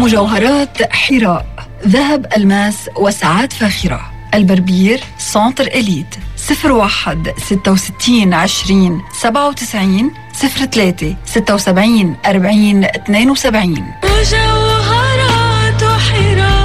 مجوهرات حراء، ذهب ألماس وساعات فاخرة. البربير سنتر إليت 01 66 20 97 03 76 40 72. مجوهرات حراء.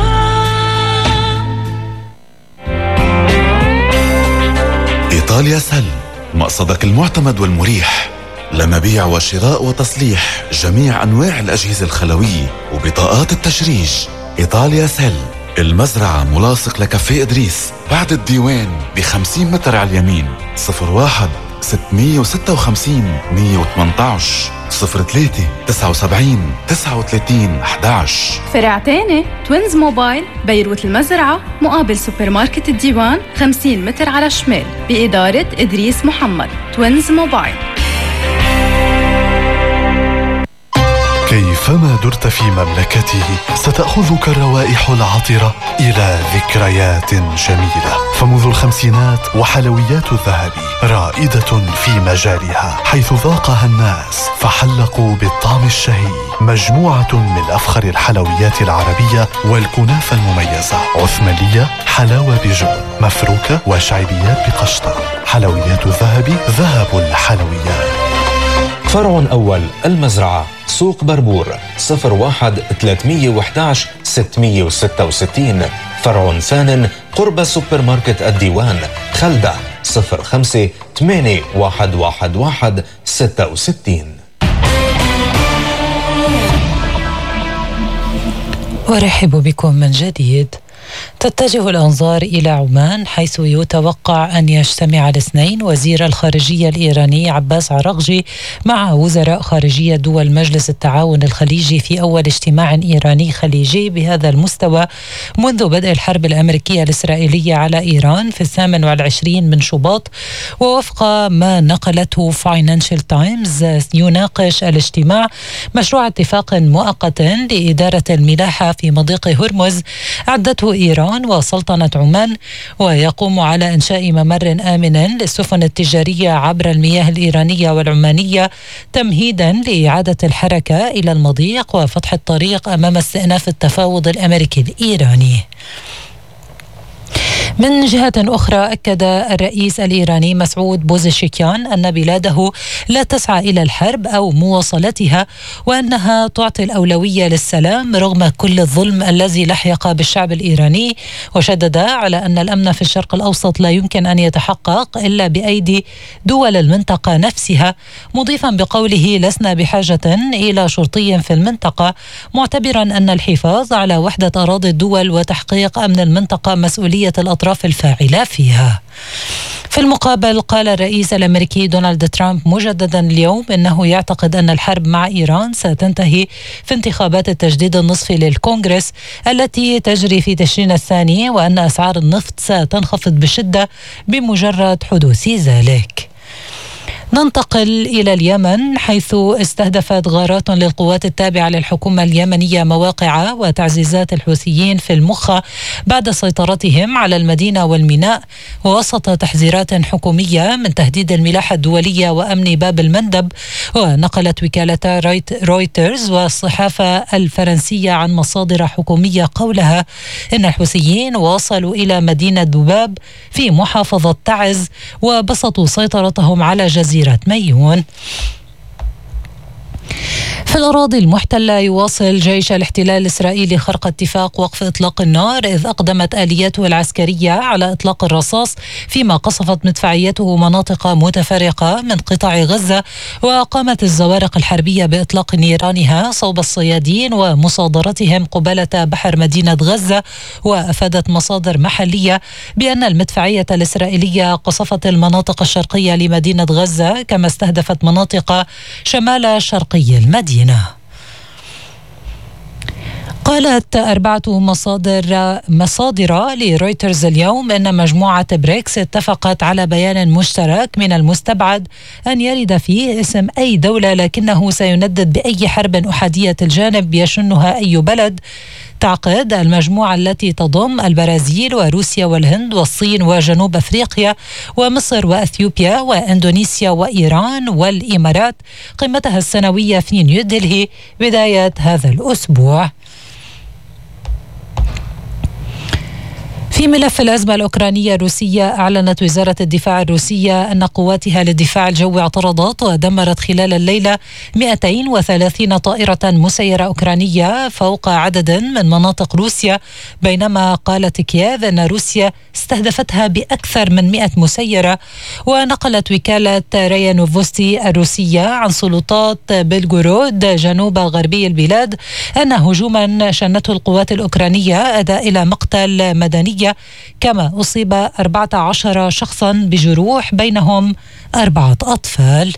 إيطاليا سل، مقصدك المعتمد والمريح لمبيع وشراء وتصليح جميع أنواع الأجهزة الخلوية وبطاقات التشريج. إيطاليا سل، المزرعة ملاصق لكافيه إدريس بعد الديوان ب50 متر على اليمين. 01 656 118 03 79 39 11. فرع تاني توينز موبايل بيروت المزرعة مقابل سوبر ماركت الديوان 50 متر على الشمال بإدارة إدريس محمد. توينز موبايل. كيفما درت في مملكته ستأخذك الروائح العطرة إلى ذكريات جميلة. فمنذ الخمسينات وحلويات الذهبي رائدة في مجالها، حيث ذاقها الناس فحلقوا بالطعم الشهي. مجموعة من أفخر الحلويات العربية والكنافة المميزة: عثمانية، حلاوة بجبن، مفروكة، وشعبيات بقشطة. حلويات الذهبي، ذهب الحلويات. فرع أول المزرعة، سوق بربور، 01 311 666. فرع ثان قرب سوبر ماركت الديوان، خلدة، 05 8111 66. ورحب بكم من جديد. تتجه الأنظار إلى عمان، حيث يتوقع أن يجتمع الاثنين وزير الخارجية الإيراني عباس عراقجي مع وزراء خارجية دول مجلس التعاون الخليجي في أول اجتماع إيراني خليجي بهذا المستوى منذ بدء الحرب الأمريكية الإسرائيلية على إيران في 28 من شباط. ووفق ما نقلته فاينانشال تايمز، يناقش الاجتماع مشروع اتفاق مؤقت لإدارة الملاحة في مضيق هرمز أعدته إيران وسلطنة عمان، ويقوم على إنشاء ممر آمن للسفن التجارية عبر المياه الإيرانية والعمانية تمهيدا لإعادة الحركة إلى المضيق وفتح الطريق أمام استئناف التفاوض الأمريكي الإيراني. من جهة أخرى، أكد الرئيس الإيراني مسعود بوزشكيان أن بلاده لا تسعى إلى الحرب أو مواصلتها، وأنها تعطي الأولوية للسلام رغم كل الظلم الذي لحق بالشعب الإيراني. وشدد على أن الأمن في الشرق الأوسط لا يمكن أن يتحقق إلا بأيدي دول المنطقة نفسها، مضيفا بقوله: لسنا بحاجة إلى شرطي في المنطقة، معتبرا أن الحفاظ على وحدة أراضي الدول وتحقيق أمن المنطقة مسؤولية الأطراف الفاعلة فيها. في المقابل، قال الرئيس الأمريكي دونالد ترامب مجددا اليوم إنه يعتقد أن الحرب مع إيران ستنتهي في انتخابات التجديد النصفي للكونغرس التي تجري في تشرين الثاني، وأن أسعار النفط ستنخفض بشدة بمجرد حدوث ذلك. ننتقل إلى اليمن، حيث استهدفت غارات للقوات التابعة للحكومة اليمنية مواقع وتعزيزات الحوثيين في المخا بعد سيطرتهم على المدينة والميناء، ووسط تحذيرات حكومية من تهديد الملاحة الدولية وأمن باب المندب. ونقلت وكالة رويترز والصحافة الفرنسية عن مصادر حكومية قولها إن الحوثيين وصلوا إلى مدينة ذباب في محافظة تعز وبسطوا سيطرتهم على جزيرة ميون. في الأراضي المحتلة، يواصل جيش الاحتلال الإسرائيلي خرق اتفاق وقف إطلاق النار، إذ أقدمت آلياته العسكرية على إطلاق الرصاص، فيما قصفت مدفعيته مناطق متفرقة من قطاع غزة. وقامت الزوارق الحربية بإطلاق نيرانها صوب الصيادين ومصادرتهم قبالة بحر مدينة غزة. وأفادت مصادر محلية بأن المدفعية الإسرائيلية قصفت المناطق الشرقية لمدينة غزة، كما استهدفت مناطق شمال شرقي المدينة. قالت 4 مصادر لرويترز اليوم أن مجموعة بريكس اتفقت على بيان مشترك من المستبعد أن يرد فيه اسم أي دولة، لكنه سيندد بأي حرب أحادية الجانب يشنها أي بلد. تعقد المجموعة التي تضم البرازيل وروسيا والهند والصين وجنوب أفريقيا ومصر وأثيوبيا وإندونيسيا وإيران والإمارات قمتها السنوية في نيودلهي بداية هذا الأسبوع. في ملف الأزمة الأوكرانية الروسية، أعلنت وزارة الدفاع الروسية أن قواتها للدفاع الجوي اعترضت ودمرت خلال الليلة 230 طائرة مسيرة أوكرانية فوق عدد من مناطق روسيا، بينما قالت كييف أن روسيا استهدفتها بأكثر من 100 مسيرة. ونقلت وكالة ريا نوفوستي الروسية عن سلطات بلغورود جنوب غربي البلاد أن هجوما شنته القوات الأوكرانية أدى إلى مقتل مدني، كما أصيب 14 شخصا بجروح بينهم 4 أطفال.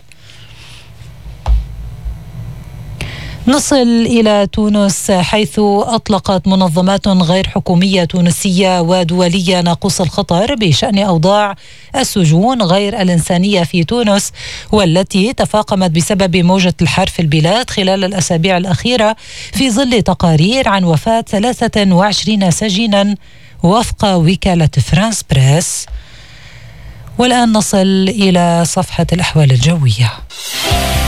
نصل إلى تونس، حيث أطلقت منظمات غير حكومية تونسية ودولية ناقوس الخطر بشأن أوضاع السجون غير الإنسانية في تونس، والتي تفاقمت بسبب موجة الحر في البلاد خلال الأسابيع الأخيرة، في ظل تقارير عن وفاة 23 سجينا وفق وكالة فرانس بريس. والآن نصل إلى صفحة الأحوال الجوية.